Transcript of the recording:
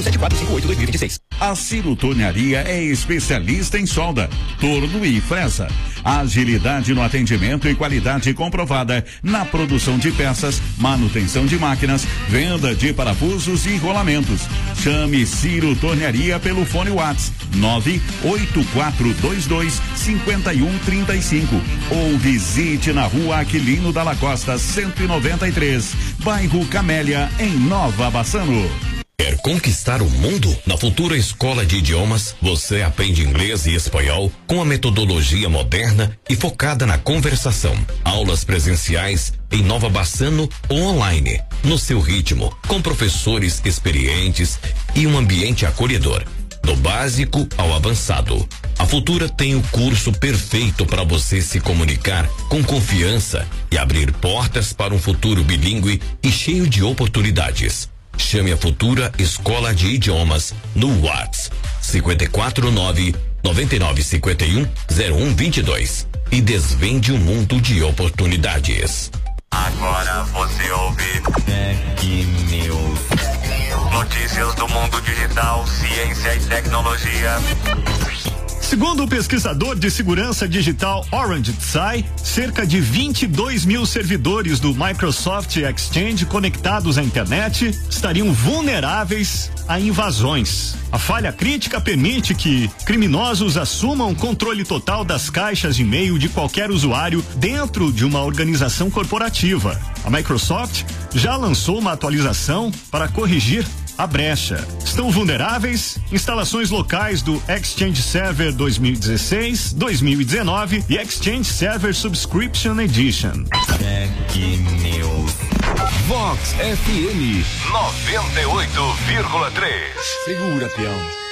7458-2026. A Ciro Tornearia é especialista em solda, torno e fresa. Agilidade no atendimento e qualidade comprovada na produção de peças, manutenção de máquinas, venda de parafusos e rolamentos. Chame Ciro Tornearia pelo fone WhatsApp 98422-5135 ou visite na Rua Aquilino Dalla Costa 193, bairro Camélia, em Nova Bassano. Quer conquistar o mundo? Na Futura Escola de Idiomas, você aprende inglês e espanhol com a metodologia moderna e focada na conversação. Aulas presenciais em Nova Bassano ou online, no seu ritmo, com professores experientes e um ambiente acolhedor. Do básico ao avançado. A Futura tem o curso perfeito para você se comunicar com confiança e abrir portas para um futuro bilíngue e cheio de oportunidades. Chame a Futura Escola de Idiomas no WhatsApp 549-9951-0122 e desvende um mundo de oportunidades. Agora você ouve Tech News. Notícias do mundo digital, ciência e tecnologia. Segundo o pesquisador de segurança digital Orange Tsai, cerca de 22 mil servidores do Microsoft Exchange conectados à internet estariam vulneráveis a invasões. A falha crítica permite que criminosos assumam controle total das caixas de e-mail de qualquer usuário dentro de uma organização corporativa. A Microsoft já lançou uma atualização para corrigir a brecha. Estão vulneráveis instalações locais do Exchange Server 2016, 2019 e Exchange Server Subscription Edition. Tech News. Vox FM 98,3. Segura, peão.